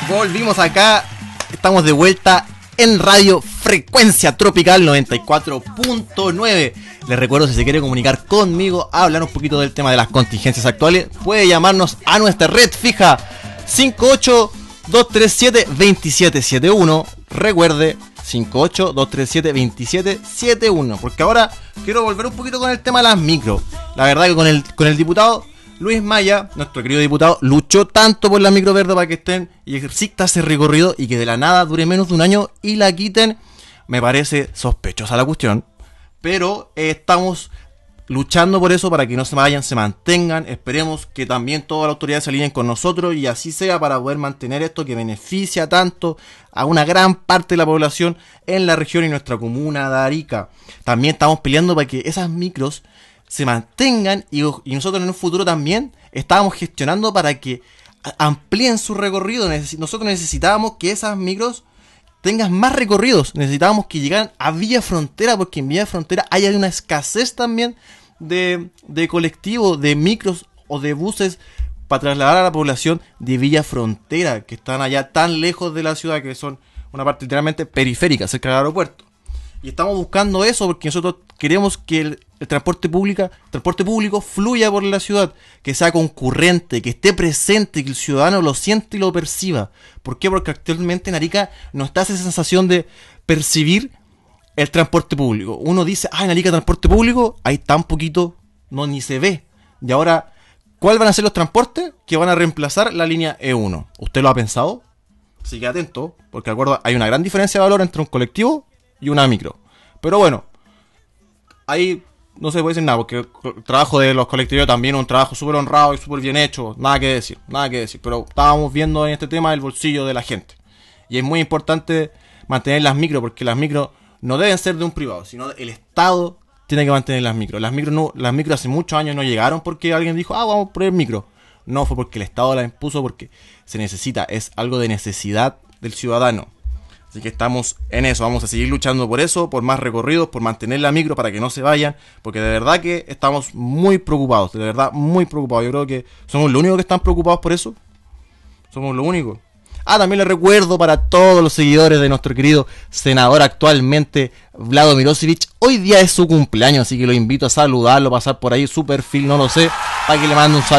Volvimos acá, estamos de vuelta en Radio Frecuencia Tropical 94.9. Les recuerdo, si se quiere comunicar conmigo, a hablar un poquito del tema de las contingencias actuales, puede llamarnos a nuestra red fija 58-237-2771. Recuerde, 58-237-2771. Porque ahora quiero volver un poquito con el tema de las micros. La verdad que con el diputado Luis Maya, nuestro querido diputado, luchó tanto por la micro verde para que estén y exista ese recorrido, y que de la nada dure menos de un año y la quiten. Me parece sospechosa la cuestión, pero estamos luchando por eso, para que no se vayan, se mantengan. Esperemos que también todas las autoridades se alineen con nosotros y así sea, para poder mantener esto que beneficia tanto a una gran parte de la población en la región y nuestra comuna de Arica. También estamos peleando para que esas micros se mantengan, y nosotros en un futuro también estábamos gestionando para que amplíen su recorrido. Nosotros necesitábamos que esas micros tengan más recorridos, necesitábamos que llegaran a Villa Frontera, porque en Villa Frontera hay una escasez también de colectivos, de micros o de buses para trasladar a la población de Villa Frontera, que están allá tan lejos de la ciudad, que son una parte literalmente periférica, cerca del aeropuerto. Y estamos buscando eso porque nosotros queremos que el transporte público fluya por la ciudad, que sea concurrente, que esté presente, que el ciudadano lo siente y lo perciba. ¿Por qué? Porque actualmente en Arica no está esa sensación de percibir el transporte público. Uno dice, en Arica transporte público, hay tan poquito, no ni se ve. Y ahora, ¿cuáles van a ser los transportes que van a reemplazar la línea E1? ¿Usted lo ha pensado? Así que atento, porque acuerdo, hay una gran diferencia de valor entre un colectivo y una micro. Pero bueno, ahí no se puede decir nada, porque el trabajo de los colectivos también es un trabajo súper honrado y súper bien hecho. Nada que decir. Pero estábamos viendo en este tema el bolsillo de la gente. Y es muy importante mantener las micros, porque las micros no deben ser de un privado, sino el Estado tiene que mantener las micros. Las micros hace muchos años no llegaron porque alguien dijo, vamos a poner micro. No, fue porque el Estado las impuso, porque se necesita, es algo de necesidad del ciudadano. Así que estamos en eso, vamos a seguir luchando por eso, por más recorridos, por mantener la micro para que no se vayan, porque de verdad que estamos muy preocupados, de verdad muy preocupados. Yo creo que somos los únicos que están preocupados por eso. Somos los únicos. También les recuerdo para todos los seguidores de nuestro querido senador actualmente, Vlado Mirosevic, hoy día es su cumpleaños, así que lo invito a saludarlo, pasar por ahí su perfil, no lo sé, para que le mande un saludo.